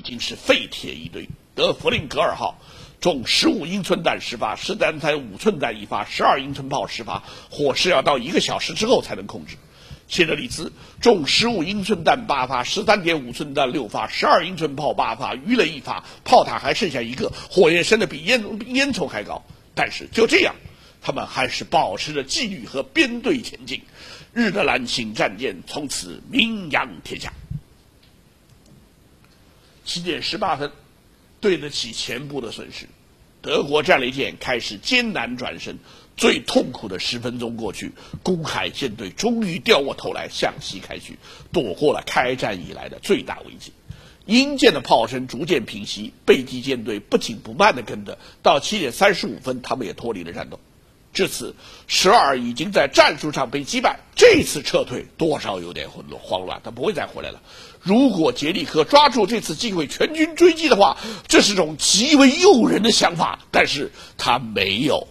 经是废铁一堆。德弗林格2号重15英寸弹10发，13.5寸弹1发，12英寸炮10发，火势要到1个小时之后才能控制。谢德里兹重15英寸弹8发，13.5寸弹6发，12英寸炮8发，鱼雷1发，炮塔还剩下1个，火焰升得比烟囱还高。但是就这样，他们还是保持着纪律和编队前进。日德兰型战舰从此名扬天下。7点18分，对得起前部的损失，德国战列舰开始艰难转身。最痛苦的10分钟过去，公海舰队终于掉过头来向西开去，躲过了开战以来的最大危机。英舰的炮声逐渐平息，贝蒂舰队不紧不慢地跟着，到7点35分，他们也脱离了战斗。至此，12已经在战术上被击败，这次撤退多少有点慌乱，他不会再回来了。如果杰里科抓住这次机会全军追击的话，这是种极为诱人的想法，但是他没有。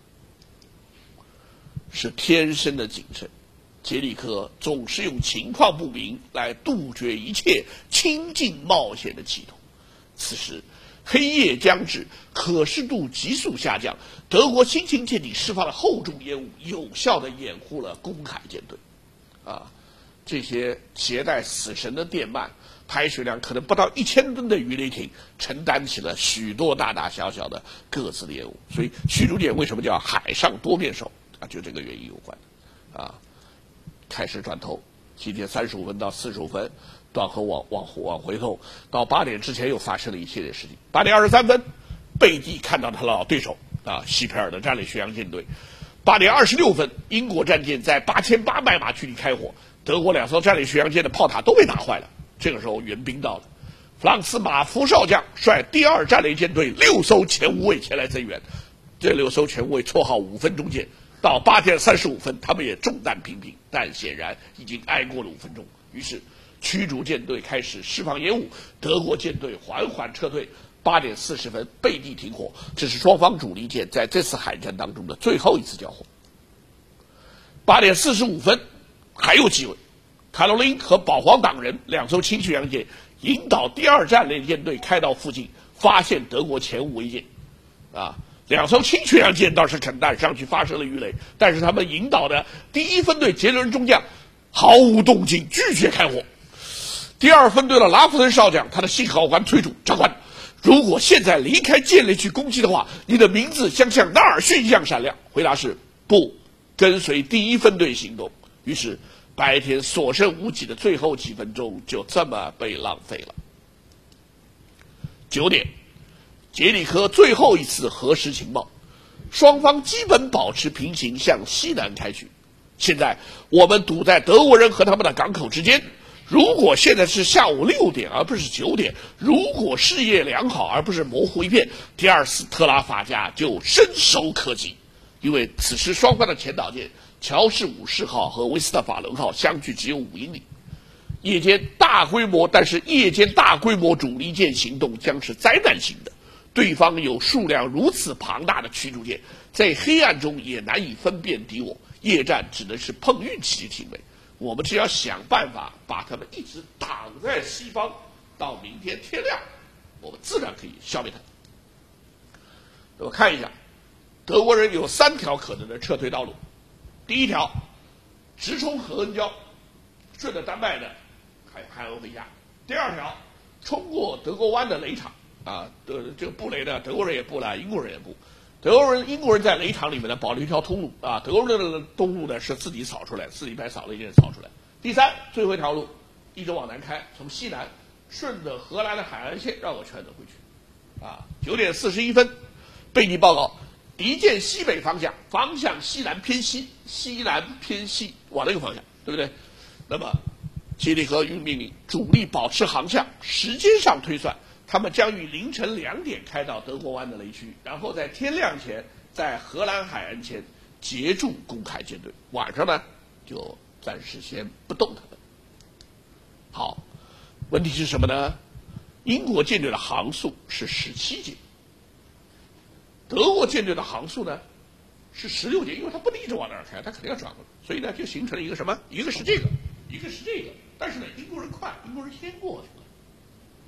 是天生的谨慎，杰里科总是用情况不明来杜绝一切亲近冒险的企图。此时黑夜将至，可视度急速下降，德国新型舰艇释放了厚重烟雾，有效地掩护了公海舰队。这些携带死神的电鳗，排水量可能不到1000吨的鱼雷艇，承担起了许多大大小小的各自的烟雾。所以驱逐舰为什么叫海上多面手？就这个原因有关的。开始转头，7点35分到45分，断后往回头，到8点之前又发生了一系列事情。8点23分，贝蒂看到他的老对手西培尔的战列巡洋舰队。8点26分，英国战舰在8800迈马距离开火，德国2艘战列巡洋舰的炮塔都被打坏了。这个时候援兵到了，弗朗茨马夫少将率第2战列舰队6艘前无畏前来增援。这6艘前无畏绰号5分钟舰。到8点35分，他们也中弹频频，但显然已经挨过了5分钟。于是，驱逐舰队开始释放烟雾，德国舰队缓缓撤退。8点40分，贝蒂停火，这是双方主力舰在这次海战当中的最后一次交火。8点45分，还有机会，卡罗琳和保皇党人2艘轻巡洋舰引导第2战列舰队开到附近，发现德国前无畏舰。2艘轻巡洋舰倒是肯弹上去发射了鱼雷，但是他们引导的第1分队杰伦中将毫无动静，拒绝开火。第2分队的拉夫森少将，他的信号官催促长官，如果现在离开舰内去攻击的话，你的名字将像纳尔逊一样闪亮。回答是不，跟随第1分队行动。于是白天所剩无几的最后几分钟就这么被浪费了。9点，杰里科最后一次核实情报，双方基本保持平行向西南开去。现在我们堵在德国人和他们的港口之间，如果现在是下午6点而不是9点，如果视野良好而不是模糊一片，第2次特拉法加就伸手可及。因为此时双方的前导舰乔氏武士号和威斯特法伦号相距只有5英里。夜间大规模主力舰行动将是灾难性的，对方有数量如此庞大的驱逐舰，在黑暗中也难以分辨敌我，夜战只能是碰运气的行为。我们只要想办法把他们一直挡在西方，到明天天亮，我们自然可以消灭他。我看一下，德国人有3条可能的撤退道路。第1条，直冲荷恩礁，顺着丹麦的海鸥回家。第2条，冲过德国湾的雷场这个布雷呢，德国人也布了，英国人也布。英国人在雷场里面呢保留一条通路德国人的东路呢是自己扫出来，自己白扫了一件扫出来。第3，最后一条路一直往南开，从西南顺着荷兰的海岸线绕个圈子回去。9点41分，贝蒂报告，敌舰西北方向西南偏西，往那个方向，对不对？那么杰里科运命令主力保持航向，时间上推算，他们将于凌晨2点开到德国湾的雷区，然后在天亮前在荷兰海岸前截住公海舰队，晚上呢就暂时先不动他们。好，问题是什么呢？英国舰队的航速是17节，德国舰队的航速呢是16节，因为它不能一直往那儿开，它肯定要转回来，所以呢就形成了一个什么？一个是这个，一个是这个。但是呢，英国人快，英国人先过去，